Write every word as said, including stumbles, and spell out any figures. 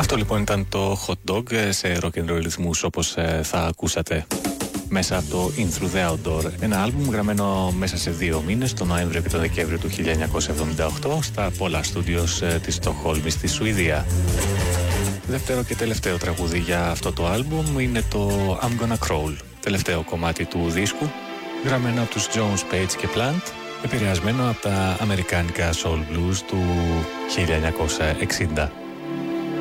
Αυτό λοιπόν ήταν το Hot Dog σε rock and roll ρυθμούς, όπως θα ακούσατε μέσα από το In Through the Outdoor, ένα άλμπουμ γραμμένο μέσα σε δύο μήνες, τον Νοέμβριο και τον Δεκέμβριο του χίλια εννιακόσια εβδομήντα οκτώ, στα Polar Studios της Στοκχόλμης στη Σουηδία. Δεύτερο και τελευταίο τραγούδι για αυτό το άλμπουμ είναι το I'm Gonna Crawl, τελευταίο κομμάτι του δίσκου, γραμμένο από τους Jones, Page και Plant, επηρεασμένο από τα αμερικάνικα soul blues του χίλια εννιακόσια εξήντα.